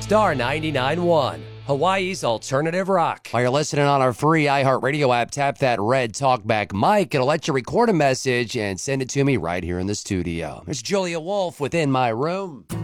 Star 99.1, Hawaii's alternative rock. While you're listening on our free iHeartRadio app, tap that red talkback mic. It'll let you record a message and send it to me right here in the studio. There's Julia Wolf within my room.